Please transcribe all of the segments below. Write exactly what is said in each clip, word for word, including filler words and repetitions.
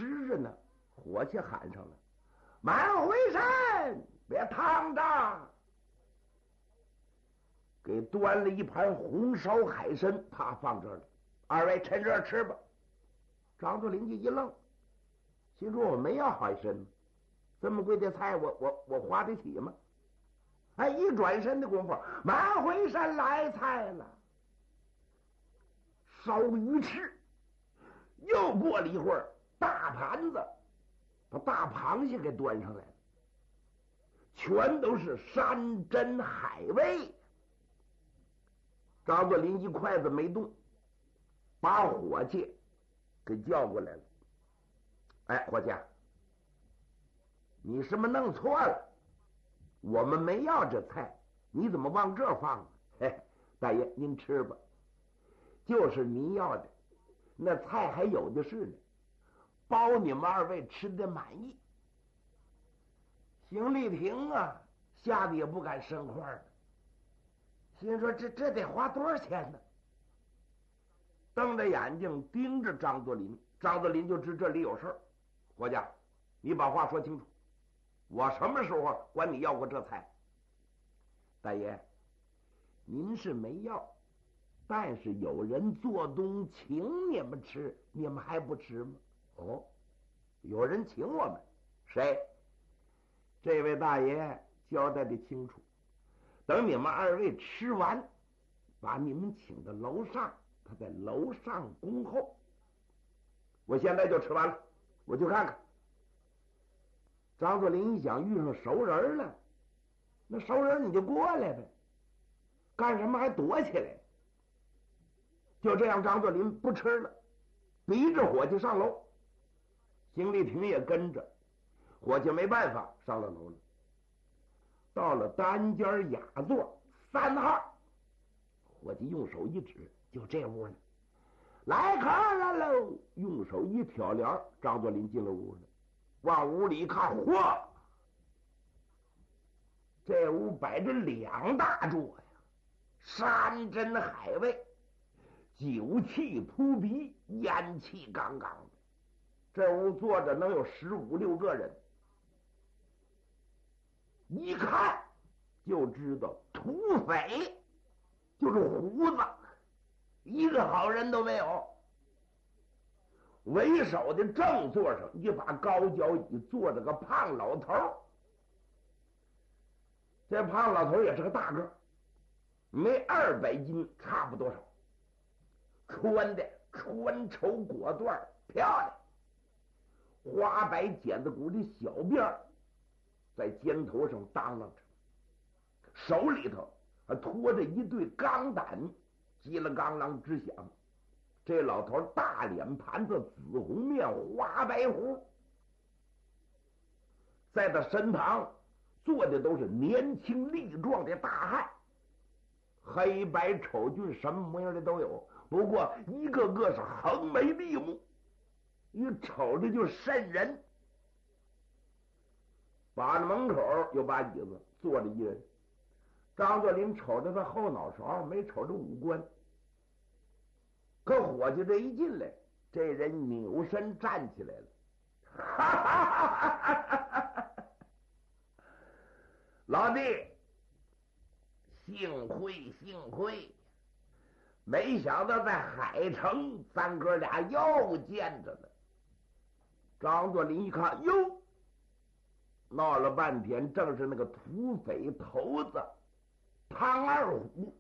吃着呢，伙计喊上了：“慢回身，别烫着！”给端了一盘红烧海参，啪放这儿了。二位趁热吃吧。张作霖就一愣，心说：“我没要海参，这么贵的菜我，我我我花得起吗？”哎，一转身的功夫，慢回身来菜了，烧鱼翅。又过了一会儿，大盘子把大螃蟹给端上来了，全都是山珍海味。张作霖一筷子没动，把伙计给叫过来了。哎，伙计，你是不是弄错了？我们没要这菜，你怎么往这放呢？嘿，大爷您吃吧，就是您要的，那菜还有的是呢，包你们二位吃的满意。邢丽萍啊，吓得也不敢生话了，心说这这得花多少钱呢？瞪着眼睛盯着张作霖，张作霖就知这里有事儿。伙计，你把话说清楚，我什么时候管你要过这菜？大爷，您是没要，但是有人做东请你们吃，你们还不吃吗？哦，有人请我们，谁？这位大爷交代的清楚，等你们二位吃完，把你们请到楼上，他在楼上恭候。我现在就吃完了，我去看看。张作霖一想，遇上熟人了，那熟人你就过来呗，干什么还躲起来？就这样，张作霖不吃了，逼着伙计上楼。邢丽萍也跟着，伙计没办法上了楼了。到了单间雅座三号，伙计用手一指，就这屋呢。来客人喽！用手一挑帘，张作霖进了屋了。往屋里一看，嚯！这屋摆着两大桌呀，山珍海味，酒气扑鼻，烟气杠杠的。这屋坐着能有十五六个人，一看就知道土匪，就是胡子，一个好人都没有。为首的正座上一把高脚椅，坐着个胖老头。这胖老头也是个大个，没二百斤差不多少，穿的穿绸裹缎漂亮，花白剪子骨的小辫在肩头上当啷着，手里头还拖着一对钢胆，叽了刚啷直响。这老头大脸盘子，紫红面，花白胡，在他身旁坐的都是年轻力壮的大汉，黑白丑俊，什么模样的都有，不过一个个是横眉立目，一瞅着就瘆人。把着门口有把椅子，坐着一人。张作霖瞅着他后脑勺，没瞅着五官。可伙计这一进来，这人扭身站起来了，哈哈哈哈哈！老弟，幸会幸会，没想到在海城咱哥俩又见着了。张作霖一看，哟，闹了半天正是那个土匪头子汤二虎。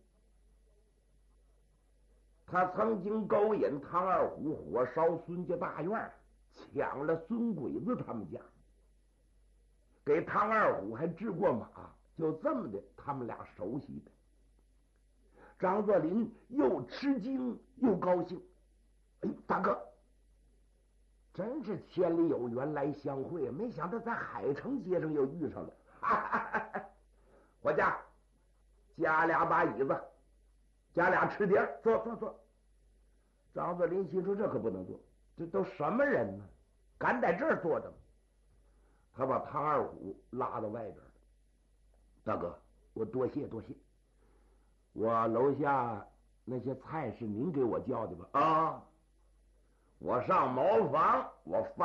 他曾经勾引汤二虎火烧孙家大院，抢了孙鬼子他们家，给汤二虎还治过马，就这么的他们俩熟悉的。张作霖又吃惊又高兴，哎，大哥，真是千里有缘来相会，没想到在海城街上又遇上了。哈哈哈哈，伙计，加俩把椅子，加俩吃碟，坐坐坐。张作霖心说这可不能坐，这都什么人呢？敢在这儿坐着吗？他把汤二虎拉到外边了。大哥，我多谢多谢。我楼下那些菜是您给我叫的吧？啊，我上茅房，我放